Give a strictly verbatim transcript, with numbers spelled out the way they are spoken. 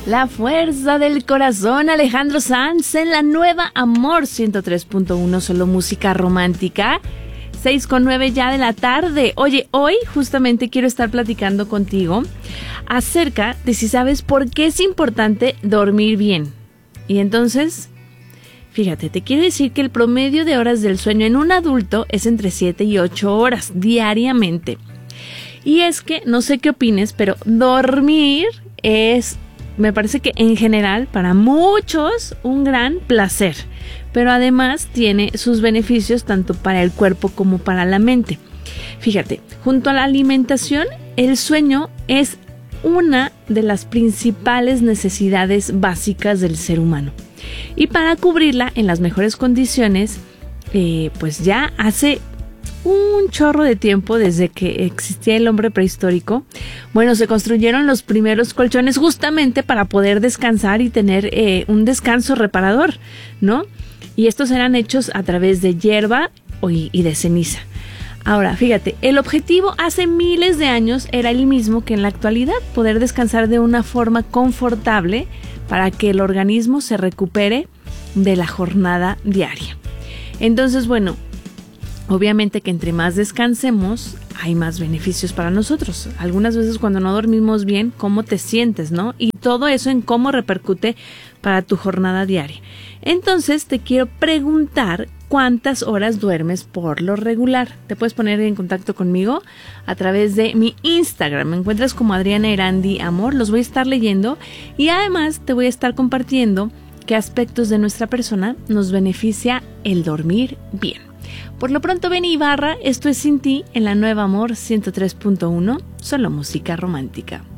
La fuerza del corazón, Alejandro Sanz en la nueva Amor ciento tres punto uno, solo música romántica. seis con nueve ya de la tarde. Oye, hoy justamente quiero estar platicando contigo acerca de si sabes por qué es importante dormir bien. Y entonces, fíjate, te quiero decir que el promedio de horas del sueño en un adulto es entre siete y ocho horas diariamente. Y es que, no sé qué opines, pero dormir es, me parece que en general, para muchos, un gran placer. Pero además tiene sus beneficios tanto para el cuerpo como para la mente. Fíjate, junto a la alimentación, el sueño es una de las principales necesidades básicas del ser humano. Y para cubrirla en las mejores condiciones, eh, pues ya hace un chorro de tiempo, desde que existía el hombre prehistórico, bueno, se construyeron los primeros colchones justamente para poder descansar y tener eh, un descanso reparador, ¿no? Y estos eran hechos a través de hierba y de ceniza. Ahora, fíjate, el objetivo hace miles de años era el mismo que en la actualidad, poder descansar de una forma confortable para que el organismo se recupere de la jornada diaria. Entonces, bueno, obviamente que entre más descansemos, hay más beneficios para nosotros. Algunas veces cuando no dormimos bien, ¿cómo te sientes, no? Y todo eso en cómo repercute para tu jornada diaria. Entonces, te quiero preguntar cuántas horas duermes por lo regular. Te puedes poner en contacto conmigo a través de mi Instagram. Me encuentras como Adriana Erandi Amor. Los voy a estar leyendo y además te voy a estar compartiendo qué aspectos de nuestra persona nos beneficia el dormir bien. Por lo pronto, ven Ibarra, esto es Sin Ti en la nueva Amor ciento tres punto uno, solo música romántica.